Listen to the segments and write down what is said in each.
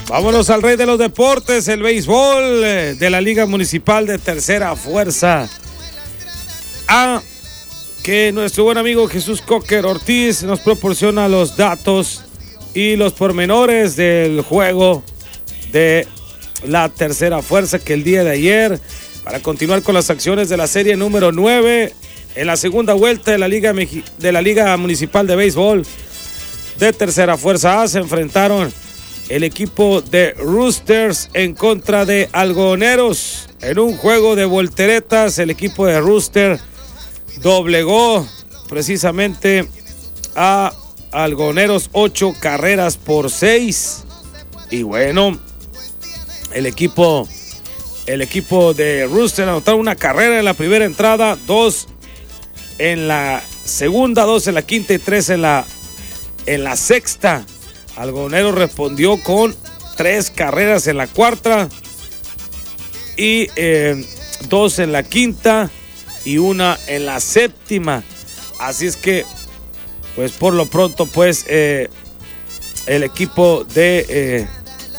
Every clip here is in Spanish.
Vámonos al rey de los deportes, el béisbol de la Liga Municipal de Tercera Fuerza A, que nuestro buen amigo Jesús Cocker Ortiz nos proporciona los datos y los pormenores del juego de la Tercera Fuerza que el día de ayer, para continuar con las acciones de la serie número 9 en la segunda vuelta de la Liga Municipal de Béisbol de Tercera Fuerza A, se enfrentaron el equipo de Roosters en contra de Algodoneros. En un juego de volteretas, el equipo de Roosters doblegó precisamente a Algodoneros 8 carreras por 6. Y bueno, el equipo de Roosters anotaron una carrera en la primera entrada, 2 en la segunda, 2 en la quinta y 3 en la sexta. Algodoneros respondió con 3 carreras en la cuarta y 2 en la quinta y 1 en la séptima. Así es que, pues por lo pronto, pues el equipo de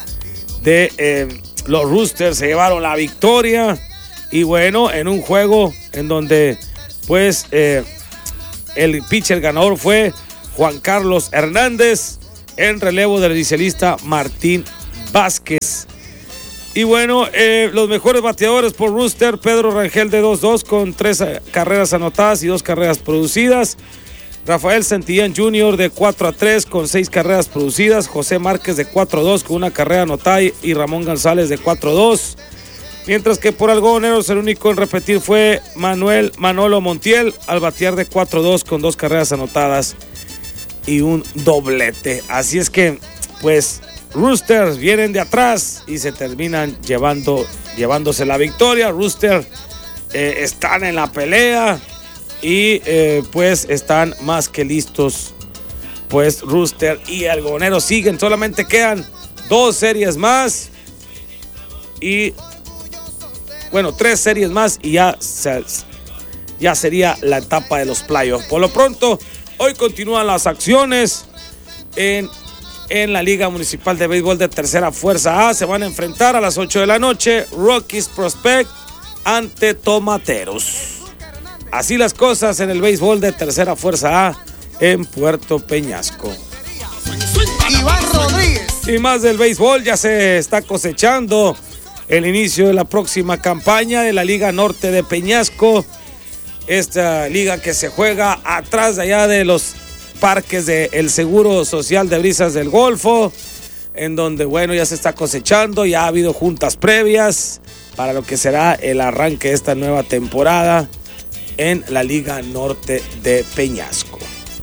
los Roosters se llevaron la victoria. Y bueno, en un juego en donde pues el pitcher ganador fue Juan Carlos Hernández, en relevo del inicialista Martín Vázquez. Y bueno, los mejores bateadores por Rooster: Pedro Rangel de 2-2 con 3 carreras anotadas y 2 carreras producidas. Rafael Santillán Jr. de 4-3 con 6 carreras producidas. José Márquez de 4-2 con 1 carrera anotada y Ramón González de 4-2. Mientras que por Algodoneros el único en repetir fue Manolo Montiel al batear de 4-2 con 2 carreras anotadas y un doblete. Así es que, pues, Roosters vienen de atrás y se terminan llevándose la victoria. Roosters están en la pelea y pues están más que listos. Pues Roosters y Algodoneros siguen, solamente quedan 2 series más y bueno, 3 series más y ya sería la etapa de los playoffs. Por lo pronto, hoy continúan las acciones en la Liga Municipal de Béisbol de Tercera Fuerza A. Se van a enfrentar a las 8 de la noche Rockies Prospect ante Tomateros. Así las cosas en el béisbol de Tercera Fuerza A en Puerto Peñasco. Iván Rodríguez. Y más del béisbol, ya se está cosechando el inicio de la próxima campaña de la Liga Norte de Peñasco. Esta liga que se juega atrás de allá de los parques del Seguro Social de Brisas del Golfo, en donde, bueno, ya se está cosechando, ya ha habido juntas previas para lo que será el arranque de esta nueva temporada en la Liga Norte de Peñasco.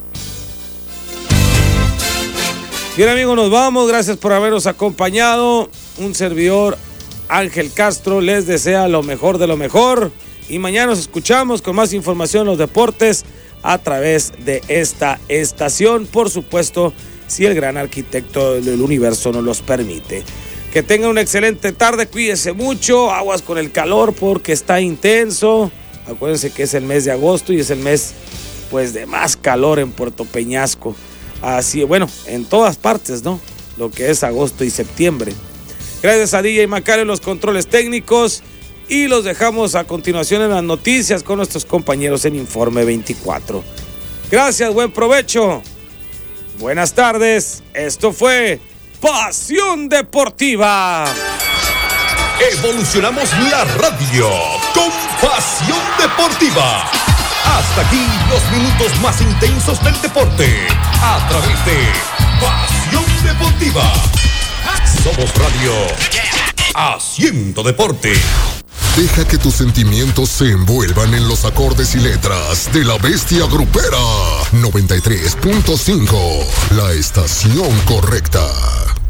Bien, amigos, nos vamos. Gracias por habernos acompañado. Un servidor, Ángel Castro, les desea lo mejor de lo mejor. Y mañana nos escuchamos con más información en los deportes a través de esta estación. Por supuesto, si el gran arquitecto del universo nos los permite. Que tengan una excelente tarde, cuídese mucho, aguas con el calor porque está intenso. Acuérdense que es el mes de agosto y es el mes, pues, de más calor en Puerto Peñasco. Así, bueno, en todas partes, ¿no? Lo que es agosto y septiembre. Gracias a DJ Macario en los controles técnicos. Y los dejamos a continuación en las noticias con nuestros compañeros en Informe 24. Gracias, buen provecho. Buenas tardes. Esto fue Pasión Deportiva. Evolucionamos la radio con Pasión Deportiva. Hasta aquí los minutos más intensos del deporte a través de Pasión Deportiva. Somos radio Haciendo Deporte. Deja que tus sentimientos se envuelvan en los acordes y letras de la bestia grupera. 93.5, la estación correcta.